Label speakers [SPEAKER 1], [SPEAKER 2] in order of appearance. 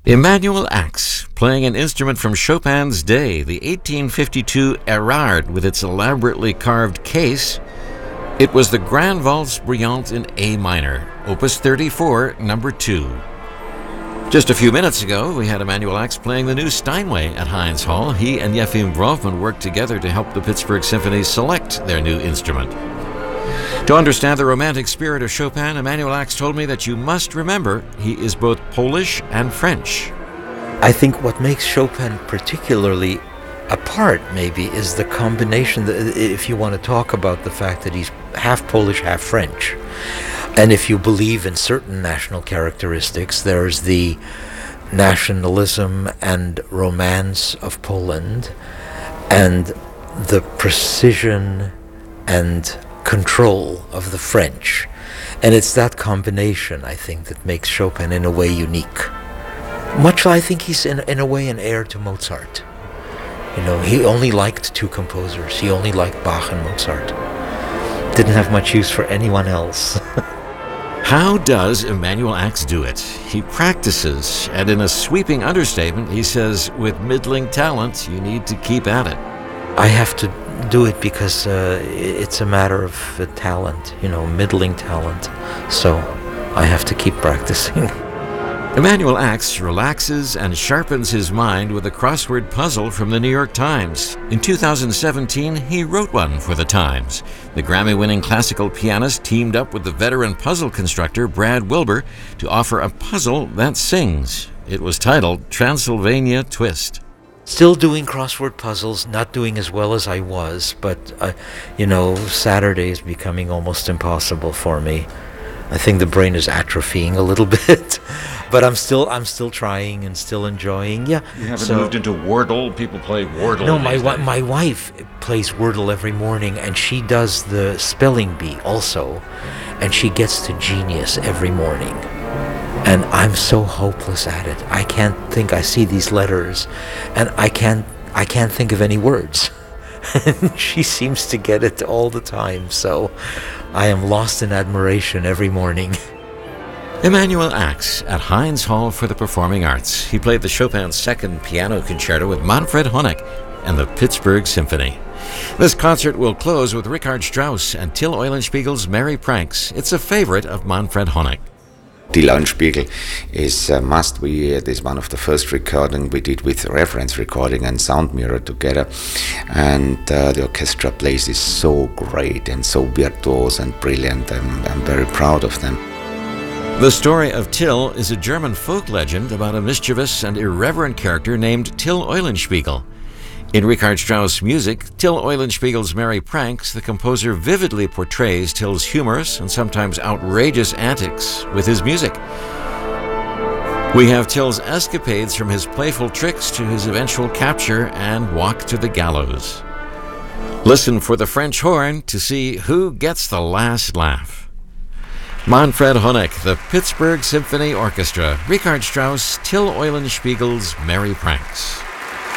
[SPEAKER 1] Emanuel Ax, playing an instrument from Chopin's day, the 1852 Erard with its elaborately carved case. It was the Grand Valse Brillante in A minor, Opus 34, number 2. Just a few minutes ago, we had Emanuel Ax playing the new Steinway at Heinz Hall. He and Yefim Brovman worked together to help the Pittsburgh Symphony select their new instrument. To understand the romantic spirit of Chopin, Emanuel Ax told me that you must remember he is both Polish and French.
[SPEAKER 2] I think what makes Chopin particularly apart, maybe, is the combination, if you want to talk about the fact that he's half Polish, half French. And if you believe in certain national characteristics, there's the nationalism and romance of Poland and the precision and control of the French. And it's that combination, I think, that makes Chopin in a way unique. Much I think he's in a way an heir to Mozart. You know, he only liked two composers. He only liked Bach and Mozart. Didn't have much use for anyone else.
[SPEAKER 1] How does Emanuel Ax do it? He practices, and in a sweeping understatement, he says, with middling talent, you need to keep at it.
[SPEAKER 2] I have to do it because it's a matter of talent, middling talent. So I have to keep practicing.
[SPEAKER 1] Emanuel Ax relaxes and sharpens his mind with a crossword puzzle from the New York Times. In 2017, he wrote one for the Times. The Grammy-winning classical pianist teamed up with the veteran puzzle constructor Brad Wilbur to offer a puzzle that sings. It was titled Transylvania Twist.
[SPEAKER 2] Still doing crossword puzzles, not doing as well as I was, but, Saturday is becoming almost impossible for me. I think the brain is atrophying a little bit, but I'm still trying and still enjoying. Yeah.
[SPEAKER 1] You haven't moved into Wordle? People play Wordle.
[SPEAKER 2] No, my wife plays Wordle every morning, and she does the spelling bee also, and she gets to genius every morning. And I'm so hopeless at it. I can't think. I see these letters, and I can't think of any words. And she seems to get it all the time. So I am lost in admiration every morning.
[SPEAKER 1] Emanuel Ax at Heinz Hall for the Performing Arts. He played the Chopin Second Piano Concerto with Manfred Honeck and the Pittsburgh Symphony. This concert will close with Richard Strauss and Till Eulenspiegel's Merry Pranks. It's a favorite of Manfred Honeck.
[SPEAKER 3] Till Eulenspiegel is a must. It is one of the first recording we did with reference recording and sound mirror together, and the orchestra plays is so great and so virtuose and brilliant. I'm very proud of them.
[SPEAKER 1] The story of Till is a German folk legend about a mischievous and irreverent character named Till Eulenspiegel. In Richard Strauss' music, Till Eulenspiegel's Merry Pranks, the composer vividly portrays Till's humorous and sometimes outrageous antics with his music. We have Till's escapades from his playful tricks to his eventual capture and walk to the gallows. Listen for the French horn to see who gets the last laugh. Manfred Honeck, the Pittsburgh Symphony Orchestra, Richard Strauss, Till Eulenspiegel's Merry Pranks.